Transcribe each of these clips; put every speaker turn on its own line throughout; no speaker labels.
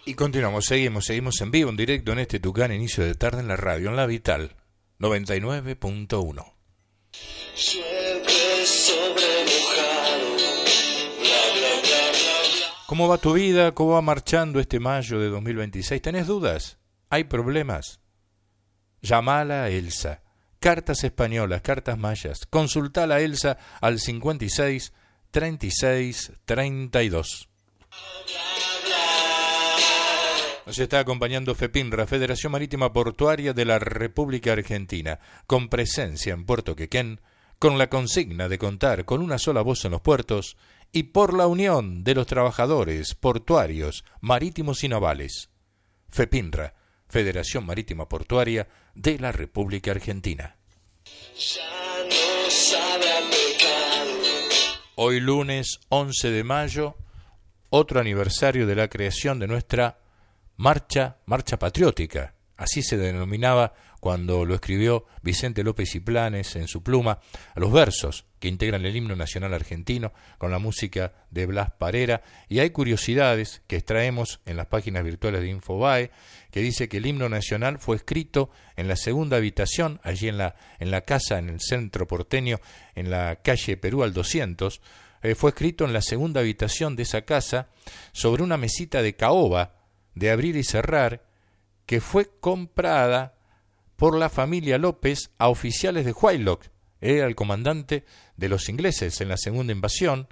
Y continuamos, seguimos en vivo, en directo en este Tucán, inicio de tarde en la radio, en la Vital 99.1.
Llueve sobre mojado, bla, bla, bla, bla, bla.
¿Cómo va tu vida? ¿Cómo va marchando este mayo de 2026? ¿Tenés dudas? ¿Hay problemas? Llamala a Elsa. Cartas españolas, cartas mayas. Consultala a Elsa al 56 36 32. Nos está acompañando FEPINRA, Federación Marítima Portuaria de la República Argentina, con presencia en Puerto Quequén, con la consigna de contar con una sola voz en los puertos y por la unión de los trabajadores portuarios, marítimos y navales. FEPINRA, Federación Marítima Portuaria de la República Argentina.
Ya no sabe a pecado.
Hoy lunes 11 de mayo, otro aniversario de la creación de nuestra marcha patriótica, así se denominaba cuando lo escribió Vicente López y Planes en su pluma, a los versos que integran el himno nacional argentino con la música de Blas Parera. Y hay curiosidades que extraemos en las páginas virtuales de Infobae, que dice que el himno nacional fue escrito en la segunda habitación, allí en la casa, en el centro porteño, en la calle Perú al 200, fue escrito en la segunda habitación de esa casa, sobre una mesita de caoba, de abrir y cerrar, que fue comprada por la familia López a oficiales de Whylock. Era el comandante de los ingleses en la segunda invasión,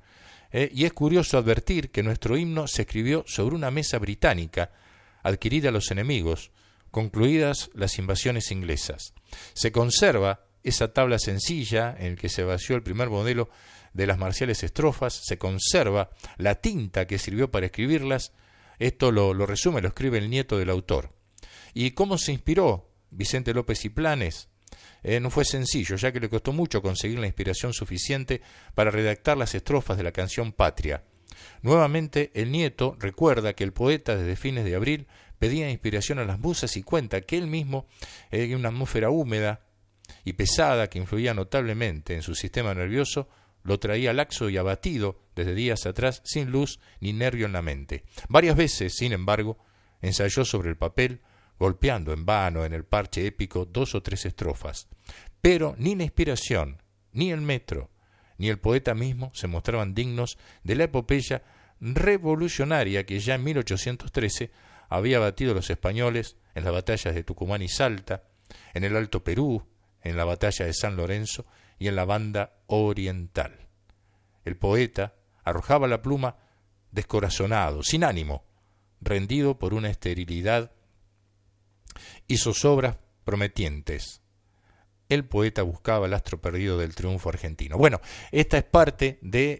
y es curioso advertir que nuestro himno se escribió sobre una mesa británica adquirida a los enemigos, concluidas las invasiones inglesas. Se conserva esa tabla sencilla en que se vació el primer modelo de las marciales estrofas, se conserva la tinta que sirvió para escribirlas. Esto lo resume, lo escribe el nieto del autor. ¿Y cómo se inspiró Vicente López y Planes? No fue sencillo, ya que le costó mucho conseguir la inspiración suficiente para redactar las estrofas de la canción Patria. Nuevamente, el nieto recuerda que el poeta desde fines de abril pedía inspiración a las musas y cuenta que él mismo, en una atmósfera húmeda y pesada que influía notablemente en su sistema nervioso, lo traía laxo y abatido desde días atrás, sin luz ni nervio en la mente. Varias veces, sin embargo, ensayó sobre el papel, golpeando en vano en el parche épico 2 o 3 estrofas. Pero ni la inspiración, ni el metro, ni el poeta mismo se mostraban dignos de la epopeya revolucionaria que ya en 1813 había batido a los españoles en las batallas de Tucumán y Salta, en el Alto Perú, en la batalla de San Lorenzo y en la Banda Oriental. El poeta arrojaba la pluma descorazonado, sin ánimo, rendido por una esterilidad y zozobras prometientes. El poeta buscaba el astro perdido del triunfo argentino. Bueno, esta es parte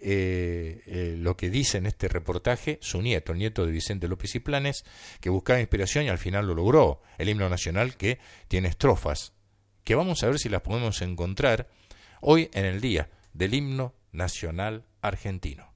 de lo que dice en este reportaje su nieto, el nieto de Vicente López y Planes, que buscaba inspiración y al final lo logró. El himno nacional que tiene estrofas, que vamos a ver si las podemos encontrar hoy en el día del himno nacional argentino.